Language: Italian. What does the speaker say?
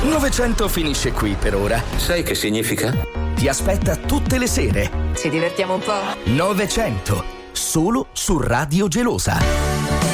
900 finisce qui per ora. Sai che significa? Ti aspetta tutte le sere. Ci divertiamo un po'? 900, solo su Radio Gelosa.